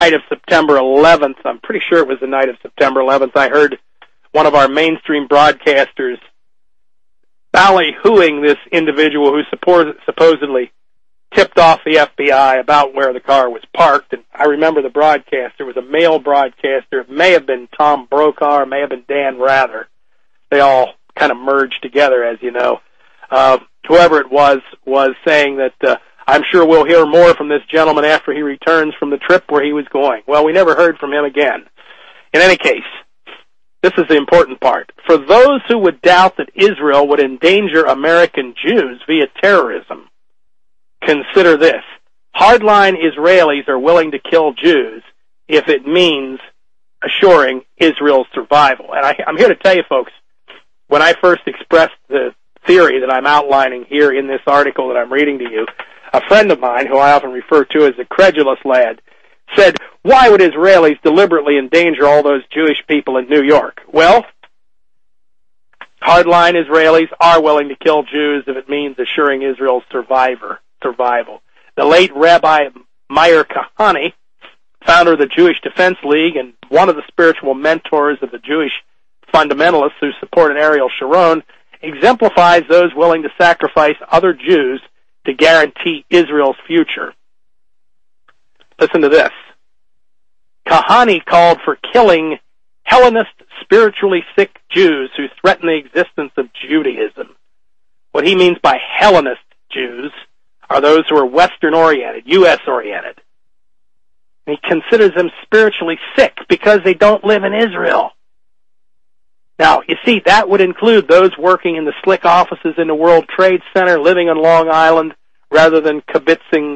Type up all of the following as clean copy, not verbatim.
night of September 11th, I'm pretty sure it was the night of September 11th, I heard one of our mainstream broadcasters ballyhooing this individual who supposedly tipped off the FBI about where the car was parked. And I remember the broadcaster was a male broadcaster. It may have been Tom Brokaw, or may have been Dan Rather. They all kind of merged together, as you know. Whoever it was saying that I'm sure we'll hear more from this gentleman after he returns from the trip where he was going. Well, we never heard from him again. In any case, this is the important part. For those who would doubt that Israel would endanger American Jews via terrorism, consider this. Hardline Israelis are willing to kill Jews if it means assuring Israel's survival. And I'm here to tell you, folks, when I first expressed the theory that I'm outlining here in this article that I'm reading to you, a friend of mine, who I often refer to as the credulous lad, said, why would Israelis deliberately endanger all those Jewish people in New York? Well, hardline Israelis are willing to kill Jews if it means assuring Israel's survival. The late Rabbi Meir Kahane, founder of the Jewish Defense League and one of the spiritual mentors of the Jewish fundamentalists who supported Ariel Sharon, exemplifies those willing to sacrifice other Jews to guarantee Israel's future. Listen to this. Kahane called for killing Hellenist, spiritually sick Jews who threaten the existence of Judaism. What he means by Hellenist Jews are those who are Western-oriented, U.S.-oriented. He considers them spiritually sick because they don't live in Israel. Now, you see, that would include those working in the slick offices in the World Trade Center, living on Long Island, rather than kibitzing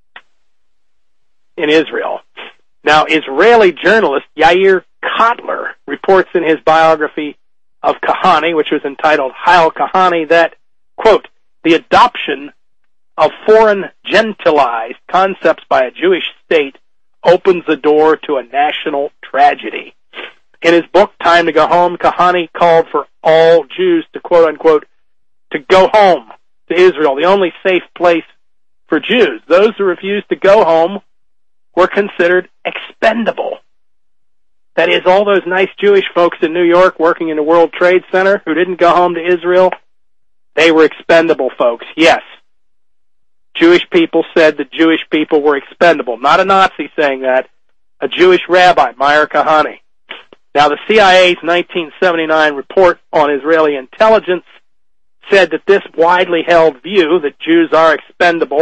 in Israel. Now, Israeli journalist Yair Kotler reports in his biography of Kahane, which was entitled Heil Kahane, that, quote, the adoption of foreign gentilized concepts by a Jewish state opens the door to a national tragedy. In his book, Time to Go Home, Kahane called for all Jews to, quote-unquote, to go home to Israel, the only safe place for Jews. Those who refused to go home were considered expendable. That is, all those nice Jewish folks in New York working in the World Trade Center who didn't go home to Israel, they were expendable folks, yes. Jewish people said that Jewish people were expendable. Not a Nazi saying that, a Jewish rabbi, Meir Kahane. Now, the CIA's 1979 report on Israeli intelligence said that this widely held view that Jews are expendable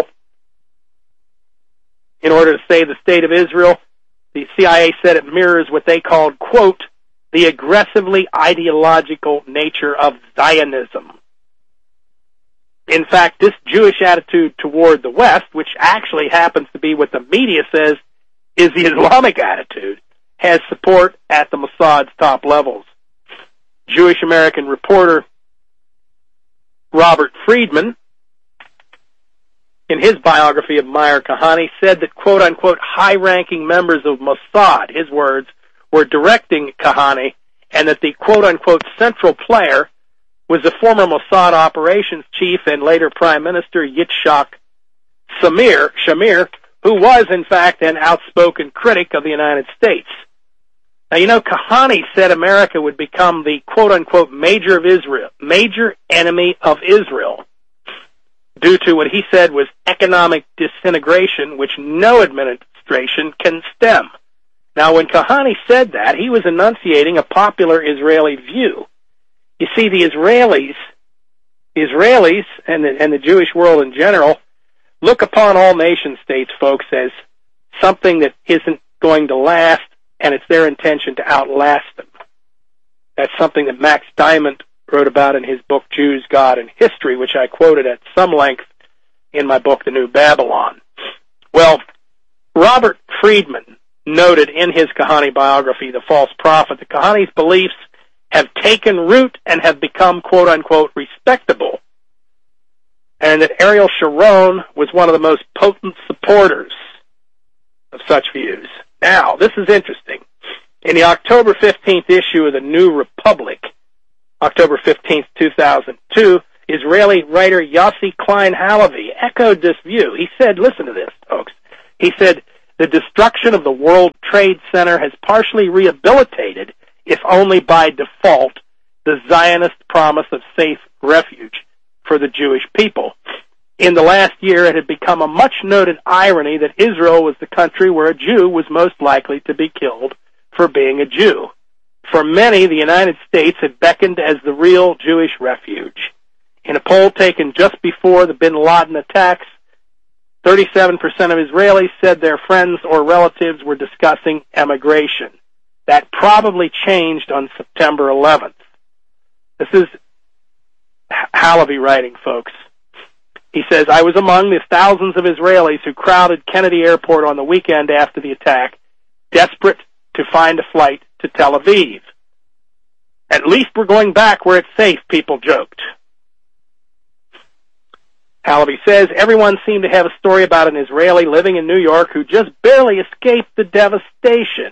in order to save the state of Israel, the CIA said it mirrors what they called, quote, the aggressively ideological nature of Zionism. In fact, this Jewish attitude toward the West, which actually happens to be what the media says is the Islamic attitude, has support at the Mossad's top levels. Jewish American reporter Robert Friedman, in his biography of Meir Kahane, said that, quote-unquote, high-ranking members of Mossad, his words, were directing Kahane, and that the, quote-unquote, central player was the former Mossad operations chief and later Prime Minister Yitzhak Shamir, who was, in fact, an outspoken critic of the United States. Now, you know, Kahane said America would become the, quote-unquote, major enemy of Israel, due to what he said was economic disintegration, which no administration can stem. Now, when Kahane said that, he was enunciating a popular Israeli view. You see, the Israelis and the Jewish world in general look upon all nation states, folks, as something that isn't going to last, and it's their intention to outlast them. That's something that Max Diamond wrote about in his book, Jews, God, and History, which I quoted at some length in my book, The New Babylon. Well, Robert Friedman noted in his Kahane biography, The False Prophet, that Kahane's beliefs have taken root and have become, quote-unquote, respectable, and that Ariel Sharon was one of the most potent supporters of such views. Now, this is interesting. In the October 15th issue of the New Republic, October 15th, 2002, Israeli writer Yossi Klein Halavi echoed this view. He said, listen to this, folks. He said, The destruction of the World Trade Center has partially rehabilitated, if only by default, the Zionist promise of safe refuge for the Jewish people. In the last year, it had become a much-noted irony that Israel was the country where a Jew was most likely to be killed for being a Jew. For many, the United States had beckoned as the real Jewish refuge. In a poll taken just before the bin Laden attacks, 37% of Israelis said their friends or relatives were discussing emigration. That probably changed on September 11th. This is Halaby writing, folks. He says, I was among the thousands of Israelis who crowded Kennedy Airport on the weekend after the attack, desperate to find a flight to Tel Aviv. At least we're going back where it's safe, people joked. Halaby says, everyone seemed to have a story about an Israeli living in New York who just barely escaped the devastation.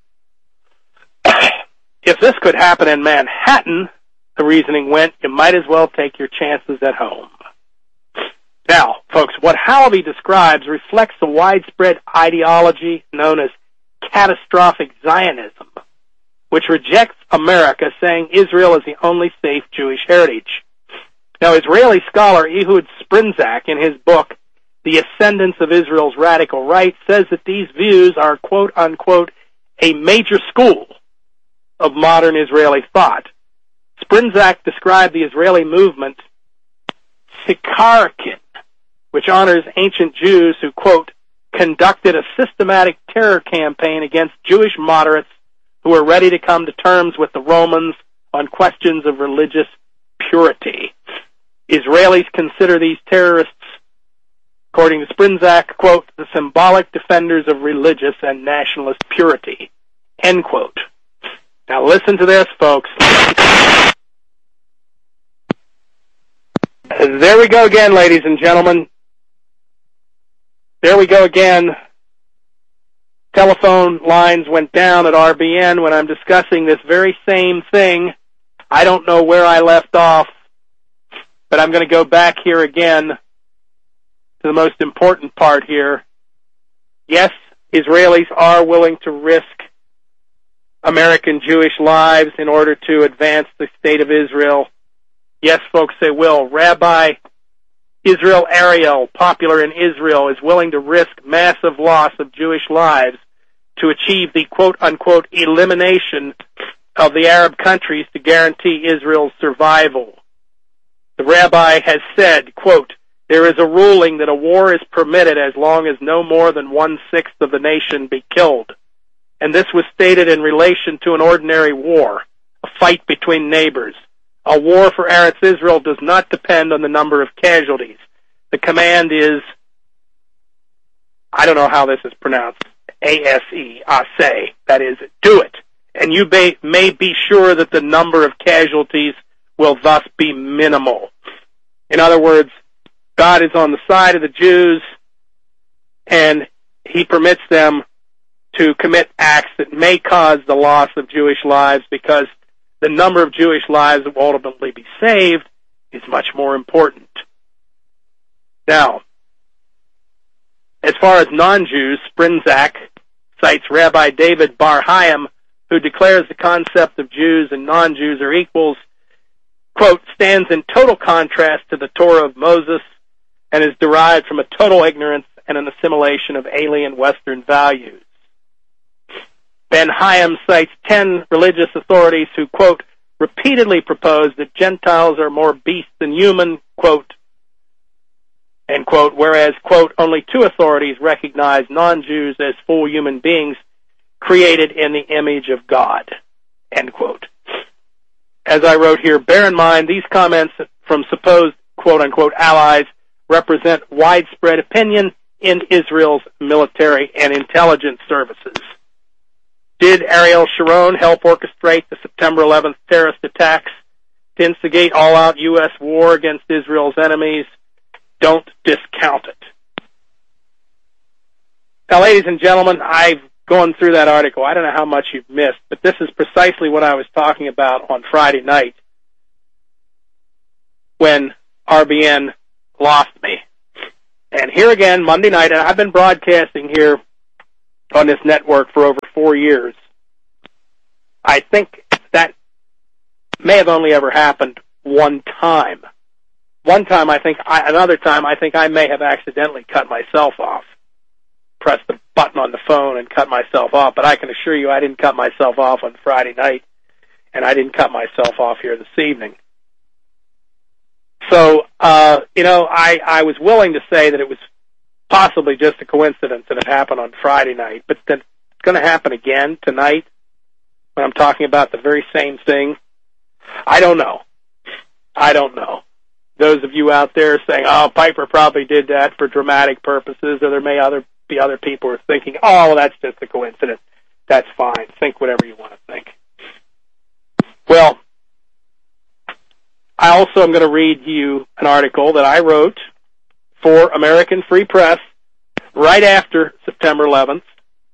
If this could happen in Manhattan, the reasoning went, you might as well take your chances at home. Now, folks, what Halaby describes reflects the widespread ideology known as catastrophic Zionism, which rejects America, saying Israel is the only safe Jewish heritage. Now, Israeli scholar Ehud Sprinzak, in his book, The Ascendance of Israel's Radical Right, says that these views are, quote-unquote, a major school of modern Israeli thought. Sprinzak described the Israeli movement Sikarkin, which honors ancient Jews who, quote, conducted a systematic terror campaign against Jewish moderates who were ready to come to terms with the Romans on questions of religious purity. Israelis consider these terrorists, according to Sprinzak, quote, the symbolic defenders of religious and nationalist purity, end quote. Now listen to this, folks. There we go again, ladies and gentlemen. There we go again. Telephone lines went down at RBN when I'm discussing this very same thing. I don't know where I left off, but I'm going to go back here again to the most important part here. Yes, Israelis are willing to risk American Jewish lives in order to advance the state of Israel. Yes, folks, they will. Rabbi Israel Ariel, popular in Israel, is willing to risk massive loss of Jewish lives to achieve the quote-unquote elimination of the Arab countries to guarantee Israel's survival. The rabbi has said, quote, there is a ruling that a war is permitted as long as no more than 1/6 of the nation be killed. And this was stated in relation to an ordinary war, a fight between neighbors. A war for Eretz Israel does not depend on the number of casualties. The command is, I don't know how this is pronounced, A-S-E, aseh, that is, do it. And you may be sure that the number of casualties will thus be minimal. In other words, God is on the side of the Jews, and he permits them to commit acts that may cause the loss of Jewish lives because the number of Jewish lives that will ultimately be saved is much more important. Now, as far as non-Jews, Sprinzak cites Rabbi David Bar Hayim, who declares the concept of Jews and non-Jews are equals, quote, stands in total contrast to the Torah of Moses and is derived from a total ignorance and an assimilation of alien Western values. Ben Hayim cites 10 religious authorities who, quote, repeatedly propose that Gentiles are more beast than human, quote, end quote, whereas, quote, only 2 authorities recognize non-Jews as full human beings created in the image of God, end quote. As I wrote here, bear in mind these comments from supposed, quote, unquote, allies represent widespread opinion in Israel's military and intelligence services. Did Ariel Sharon help orchestrate the September 11th terrorist attacks to instigate all-out U.S. war against Israel's enemies? Don't discount it. Now, ladies and gentlemen, I've gone through that article. I don't know how much you've missed, but this is precisely what I was talking about on Friday night when RBN lost me. And here again, Monday night, and I've been broadcasting here on this network for over 4 years. I think that may have only ever happened one time. Another time, I think I may have accidentally cut myself off. Pressed the button on the phone and cut myself off, but I can assure you I didn't cut myself off on Friday night, and I didn't cut myself off here this evening. So, I was willing to say that it was possibly just a coincidence that it happened on Friday night, but that it's going to happen again tonight when I'm talking about the very same thing. I don't know. Those of you out there saying, oh, Piper probably did that for dramatic purposes, or there may be other people who are thinking, oh, well, that's just a coincidence. That's fine. Think whatever you want to think. Well, I also am going to read you an article that I wrote for American Free Press right after September 11th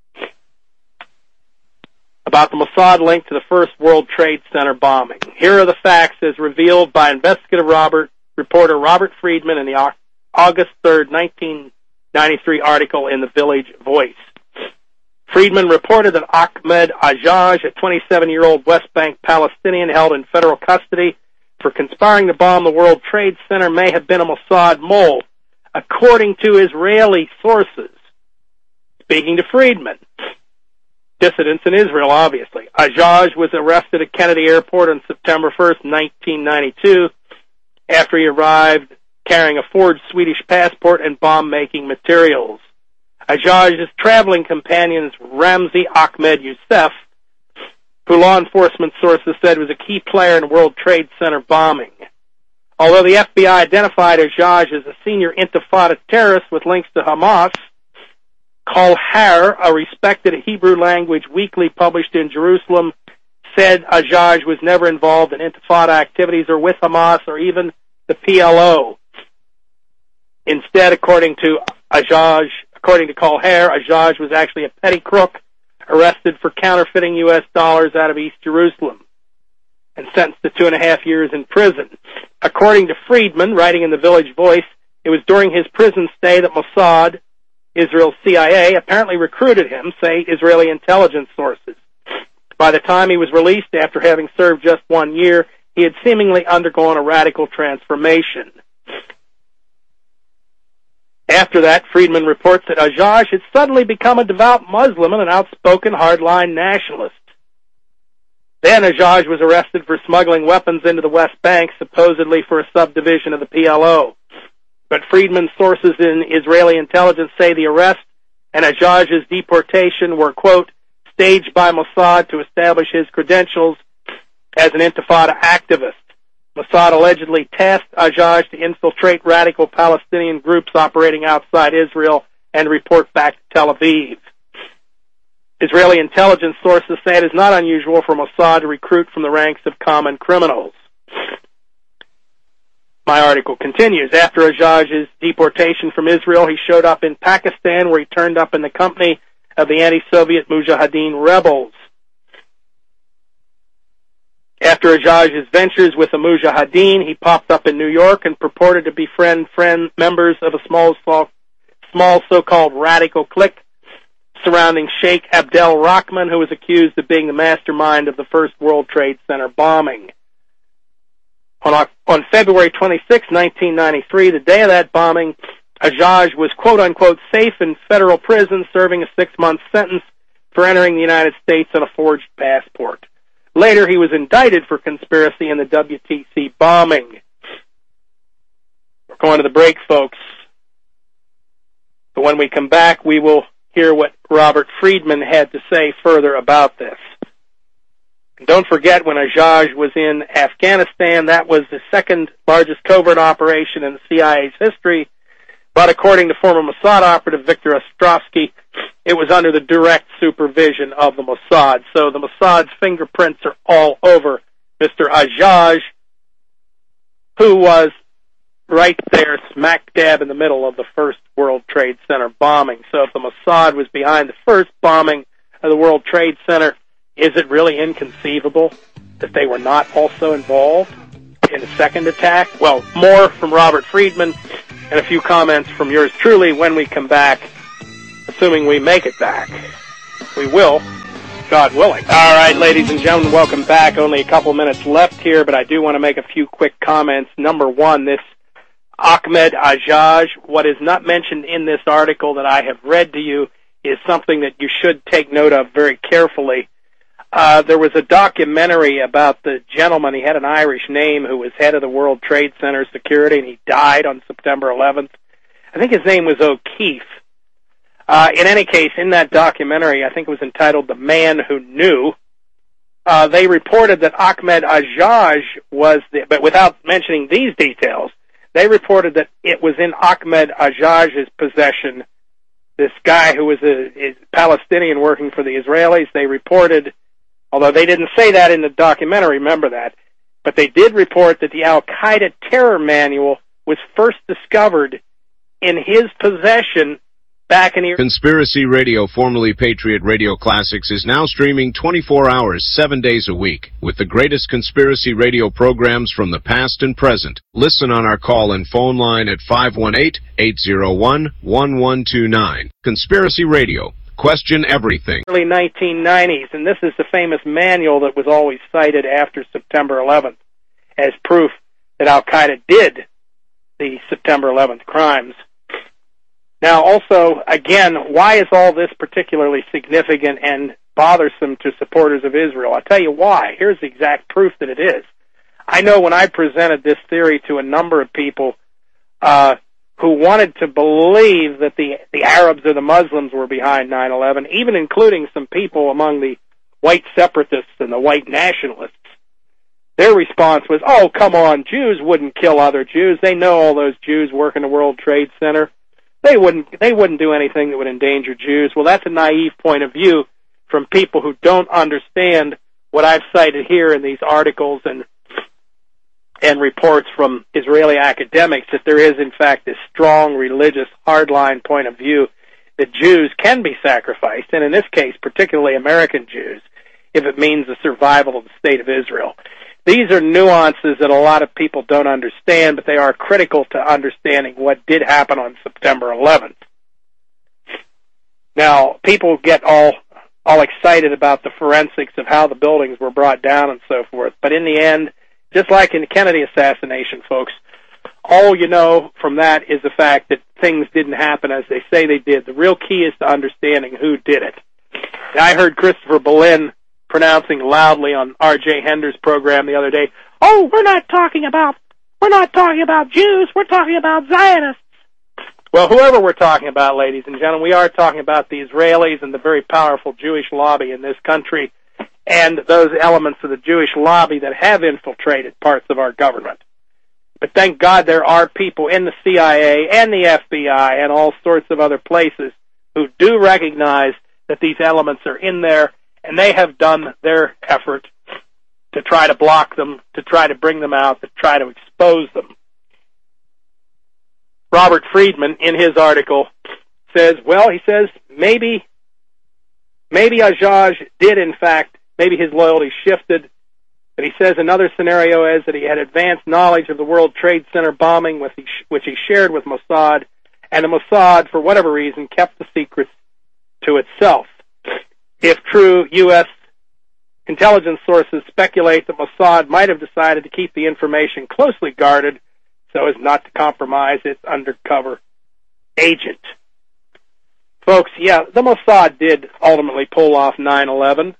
about the Mossad link to the first World Trade Center bombing. Here are the facts as revealed by investigative reporter Robert Friedman in the August 3rd, 1993 article in the Village Voice. Friedman reported that Ahmed Ajaj, a 27-year-old West Bank Palestinian held in federal custody for conspiring to bomb the World Trade Center, may have been a Mossad mole, according to Israeli sources. Speaking to Friedman, dissidents in Israel, obviously. Ajaj was arrested at Kennedy Airport on September 1st, 1992, after he arrived carrying a forged Swedish passport and bomb-making materials. Ajaj's traveling companion is Ramzi Ahmed Youssef, who law enforcement sources said was a key player in World Trade Center bombing. Although the FBI identified Ajaj as a senior Intifada terrorist with links to Hamas, Kol Har, a respected Hebrew-language weekly published in Jerusalem, said Ajaj was never involved in Intifada activities or with Hamas or even the PLO. Instead, according to Kol Har, Ajaj was actually a petty crook arrested for counterfeiting U.S. dollars out of East Jerusalem and sentenced to 2.5 years in prison. According to Friedman, writing in the Village Voice, it was during his prison stay that Mossad, Israel's CIA, apparently recruited him, say Israeli intelligence sources. By the time he was released after having served just 1 year, he had seemingly undergone a radical transformation. After that, Friedman reports that Ajaj had suddenly become a devout Muslim and an outspoken hardline nationalist. Then Ajaj was arrested for smuggling weapons into the West Bank, supposedly for a subdivision of the PLO. But Friedman's sources in Israeli intelligence say the arrest and Ajaj's deportation were, quote, staged by Mossad to establish his credentials as an Intifada activist. Mossad allegedly tasked Ajaj to infiltrate radical Palestinian groups operating outside Israel and report back to Tel Aviv. Israeli intelligence sources say it is not unusual for Mossad to recruit from the ranks of common criminals. My article continues. After Ajaj's deportation from Israel, he showed up in Pakistan, where he turned up in the company of the anti-Soviet Mujahideen rebels. After Ajaj's ventures with the Mujahideen, he popped up in New York and purported to befriend members of a small so-called radical clique surrounding Sheikh Abdel Rahman, who was accused of being the mastermind of the first World Trade Center bombing. On February 26, 1993, the day of that bombing, Ajaj was quote-unquote safe in federal prison, serving a 6-month sentence for entering the United States on a forged passport. Later, he was indicted for conspiracy in the WTC bombing. We're going to the break, folks. But when we come back, we will hear what Robert Friedman had to say further about this. And don't forget, when Ajaj was in Afghanistan, that was the second largest covert operation in the CIA's history. But according to former Mossad operative Victor Ostrovsky, it was under the direct supervision of the Mossad. So the Mossad's fingerprints are all over Mr. Ajaj, who was right there smack dab in the middle of the first World Trade Center bombing. So if the Mossad was behind the first bombing of the World Trade Center, is it really inconceivable that they were not also involved in the second attack? Well, more from Robert Friedman and a few comments from yours truly when we come back, assuming we make it back. We will, God willing. All right, ladies and gentlemen, welcome back. Only a couple minutes left here, but I do want to make a few quick comments. Number one, this Ahmed Ajaj, what is not mentioned in this article that I have read to you is something that you should take note of very carefully. There was a documentary about the gentleman, he had an Irish name, who was head of the World Trade Center security, and he died on September 11th. I think his name was O'Keefe. In any case, in that documentary, I think it was entitled The Man Who Knew, they reported that Ahmed Ajaj was, but without mentioning these details, they reported that it was in Ahmed Ajaj's possession, this guy who was a Palestinian working for the Israelis. They reported, although they didn't say that in the documentary, remember that, but they did report that the Al-Qaeda terror manual was first discovered in his possession back in Conspiracy Radio, formerly Patriot Radio Classics, is now streaming 24 hours, 7 days a week, with the greatest conspiracy radio programs from the past and present. Listen on our call and phone line at 518-801-1129. Conspiracy Radio. Question everything. Early 1990s, and this is the famous manual that was always cited after September 11th as proof that Al-Qaeda did the September 11th crimes. Now, also, again, why is all this particularly significant and bothersome to supporters of Israel? I'll tell you why. Here's the exact proof that it is. I know when I presented this theory to a number of people who wanted to believe that the Arabs or the Muslims were behind 9/11, even including some people among the white separatists and the white nationalists, their response was, oh, come on, Jews wouldn't kill other Jews. They know all those Jews work in the World Trade Center. They wouldn't do anything that would endanger Jews. Well, that's a naive point of view from people who don't understand what I've cited here in these articles and reports from Israeli academics, that there is, in fact, this strong religious hardline point of view that Jews can be sacrificed, and in this case, particularly American Jews, if it means the survival of the State of Israel. These are nuances that a lot of people don't understand, but they are critical to understanding what did happen on September 11th. Now, people get all excited about the forensics of how the buildings were brought down and so forth, but in the end, just like in the Kennedy assassination, folks, all you know from that is the fact that things didn't happen as they say they did. The real key is to understanding who did it. Now, I heard Christopher Berlin pronouncing loudly on R.J. Hender's program the other day, oh, we're not talking about Jews, we're talking about Zionists. Well, whoever we're talking about, ladies and gentlemen, we are talking about the Israelis and the very powerful Jewish lobby in this country and those elements of the Jewish lobby that have infiltrated parts of our government. But thank God there are people in the CIA and the FBI and all sorts of other places who do recognize that these elements are in there, and they have done their effort to try to block them, to try to bring them out, to try to expose them. Robert Friedman, in his article, says, maybe Ajaj did, in fact, maybe his loyalty shifted, but he says another scenario is that he had advanced knowledge of the World Trade Center bombing, which he shared with Mossad, and the Mossad, for whatever reason, kept the secrets to itself. If true, U.S. intelligence sources speculate that Mossad might have decided to keep the information closely guarded so as not to compromise its undercover agent. Folks, yeah, the Mossad did ultimately pull off 9/11.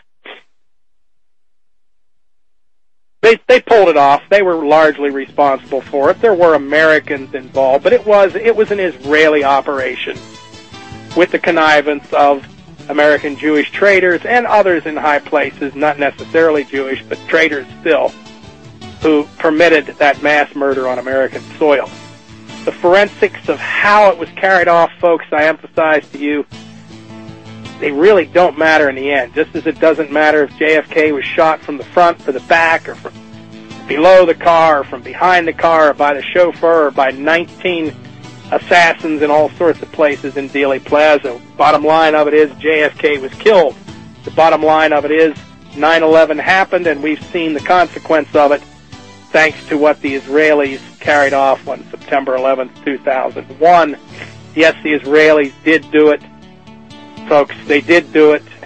They pulled it off. They were largely responsible for it. There were Americans involved, but it was an Israeli operation with the connivance of American Jewish traders and others in high places, not necessarily Jewish, but traders still, who permitted that mass murder on American soil. The forensics of how it was carried off, folks, I emphasize to you, they really don't matter in the end, just as it doesn't matter if JFK was shot from the front or the back or from below the car or from behind the car or by the chauffeur or by 19 assassins in all sorts of places in Dealey Plaza. Bottom line of it is JFK was killed. The bottom line of it is 9/11 happened, and we've seen the consequence of it thanks to what the Israelis carried off on September 11th, 2001. Yes, the Israelis did do it. Folks, they did do it.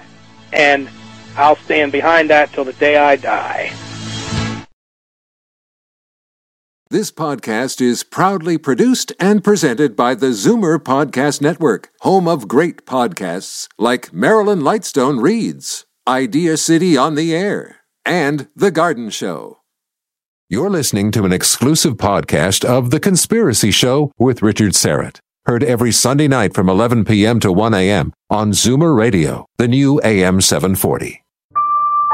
and I'll stand behind that till the day I die. This podcast is proudly produced and presented by the Zoomer Podcast Network, home of great podcasts like Marilyn Lightstone Reads, Idea City on the Air, and The Garden Show. You're listening to an exclusive podcast of The Conspiracy Show with Richard Serrett. Heard every Sunday night from 11 p.m. to 1 a.m. on Zoomer Radio, the new AM 740.